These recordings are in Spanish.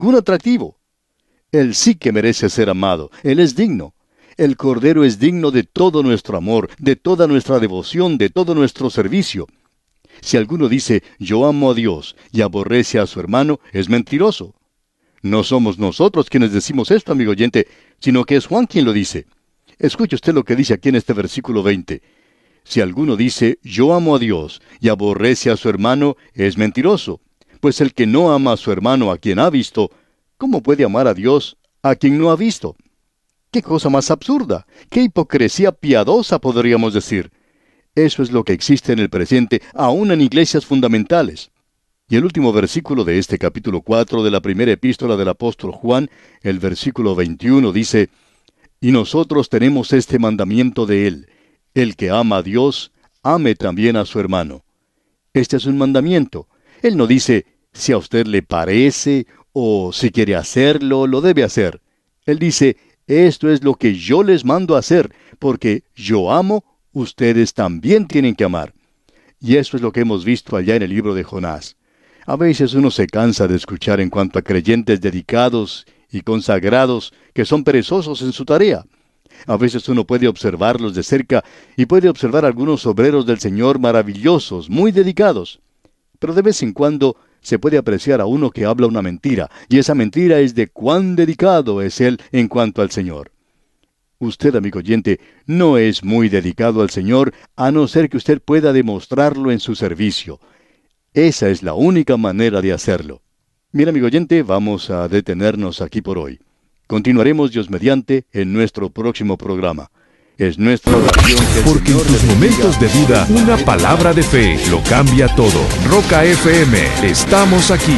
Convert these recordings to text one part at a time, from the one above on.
ningún atractivo. Él sí que merece ser amado. Él es digno. El Cordero es digno de todo nuestro amor, de toda nuestra devoción, de todo nuestro servicio. Si alguno dice, yo amo a Dios, y aborrece a su hermano, es mentiroso. No somos nosotros quienes decimos esto, amigo oyente, sino que es Juan quien lo dice. Escuche usted lo que dice aquí en este versículo 20. Si alguno dice, yo amo a Dios, y aborrece a su hermano, es mentiroso. Pues el que no ama a su hermano a quien ha visto, ¿cómo puede amar a Dios a quien no ha visto? ¡Qué cosa más absurda! ¡Qué hipocresía piadosa podríamos decir! Eso es lo que existe en el presente, aún en iglesias fundamentales. Y el último versículo de este capítulo 4 de la primera epístola del apóstol Juan, el versículo 21, dice, y nosotros tenemos este mandamiento de él, el que ama a Dios, ame también a su hermano. Este es un mandamiento. Él no dice, si a usted le parece, o si quiere hacerlo, lo debe hacer. Él dice, esto es lo que yo les mando a hacer, porque yo amo, ustedes también tienen que amar. Y eso es lo que hemos visto allá en el libro de Jonás. A veces uno se cansa de escuchar en cuanto a creyentes dedicados y consagrados que son perezosos en su tarea. A veces uno puede observarlos de cerca y puede observar algunos obreros del Señor maravillosos, muy dedicados. Pero de vez en cuando se puede apreciar a uno que habla una mentira, y esa mentira es de cuán dedicado es él en cuanto al Señor. Usted, amigo oyente, no es muy dedicado al Señor, a no ser que usted pueda demostrarlo en su servicio. Esa es la única manera de hacerlo. Mira, amigo oyente, vamos a detenernos aquí por hoy. Continuaremos, Dios mediante, en nuestro próximo programa. Es nuestra oración que el porque Señor en tus le momentos de bendiga. duda, una palabra de fe lo cambia todo. Roca FM, estamos aquí.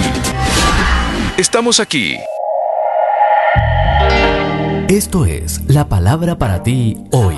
Estamos aquí. Esto es la palabra para ti hoy.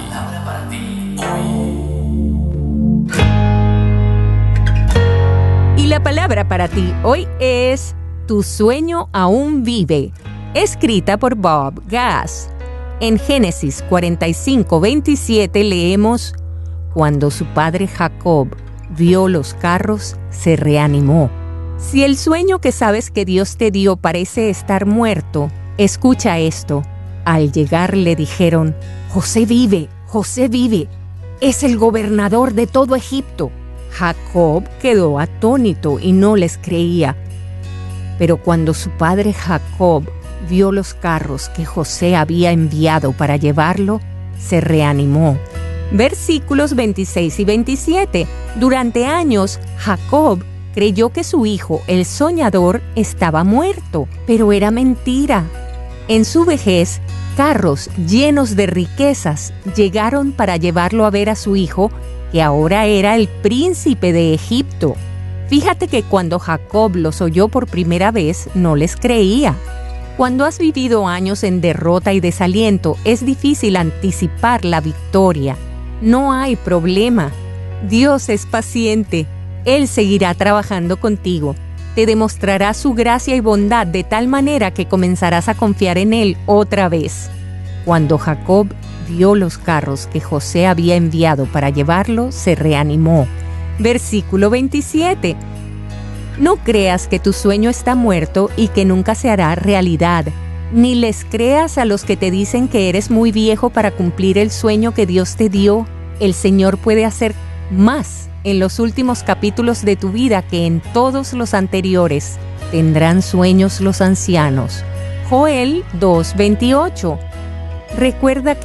Y la palabra para ti hoy es Tu sueño aún vive, escrita por Bob Gass. En Génesis 45:27 leemos, cuando su padre Jacob vio los carros, se reanimó. Si el sueño que sabes que Dios te dio parece estar muerto, escucha esto. Al llegar le dijeron, José vive, es el gobernador de todo Egipto. Jacob quedó atónito y no les creía. Pero cuando su padre Jacob vio los carros que José había enviado para llevarlo, se reanimó. Versículos 26 y 27. Durante años, Jacob creyó que su hijo, el soñador, estaba muerto, pero era mentira. En su vejez, carros llenos de riquezas llegaron para llevarlo a ver a su hijo, que ahora era el príncipe de Egipto. Fíjate que cuando Jacob los oyó por primera vez, no les creía. Cuando has vivido años en derrota y desaliento, es difícil anticipar la victoria. No hay problema. Dios es paciente. Él seguirá trabajando contigo. Te demostrará su gracia y bondad de tal manera que comenzarás a confiar en Él otra vez. Cuando Jacob vio los carros que José había enviado para llevarlo, se reanimó. Versículo 27. No creas que tu sueño está muerto y que nunca se hará realidad. Ni les creas a los que te dicen que eres muy viejo para cumplir el sueño que Dios te dio. El Señor puede hacer más en los últimos capítulos de tu vida que en todos los anteriores. Tendrán sueños los ancianos. Joel 2:28. Recuerda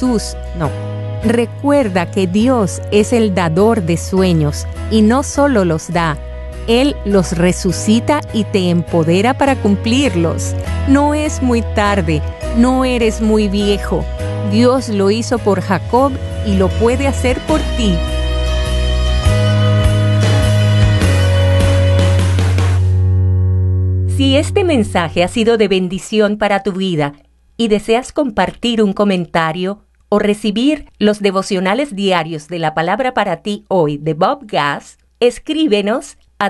que Dios es el dador de sueños y no solo los da, Él los resucita y te empodera para cumplirlos. No es muy tarde, no eres muy viejo. Dios lo hizo por Jacob y lo puede hacer por ti. Si este mensaje ha sido de bendición para tu vida y deseas compartir un comentario o recibir los devocionales diarios de la palabra para ti hoy de Bob Gass, escríbenos a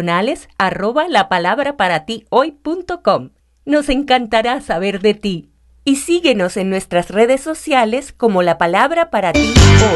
devocionales@lapalabraparatihoy.com. Nos encantará saber de ti. Y síguenos en nuestras redes sociales como La Palabra para Ti Hoy.